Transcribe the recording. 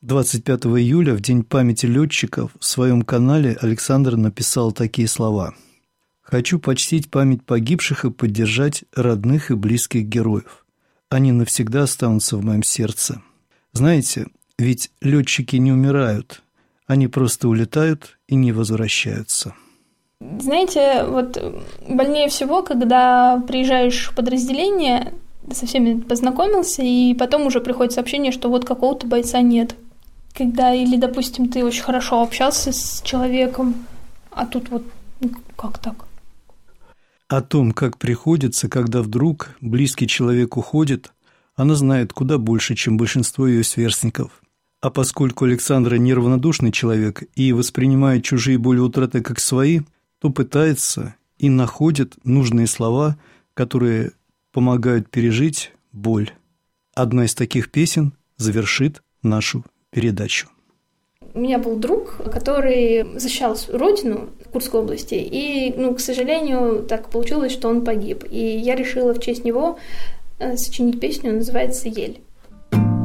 25 июля, в День памяти летчиков, в своем канале Александр написал такие слова. «Хочу почтить память погибших и поддержать родных и близких героев. Они навсегда останутся в моем сердце. Знаете, ведь летчики не умирают, они просто улетают и не возвращаются». Знаете, вот больнее всего, когда приезжаешь в подразделение, со всеми познакомился, и потом уже приходит сообщение, что вот какого-то бойца нет. Когда, или, допустим, ты очень хорошо общался с человеком, а тут вот как так? О том, как приходится, когда вдруг близкий человек уходит, она знает куда больше, чем большинство ее сверстников. А поскольку Александра неравнодушный человек и воспринимает чужие боли утраты как свои, то пытается и находит нужные слова, которые помогают пережить боль. Одна из таких песен завершит нашу передачу. У меня был друг, который защищал родину в Курской области, и, к сожалению, так получилось, что он погиб. И я решила в честь него сочинить песню, называется «Ель».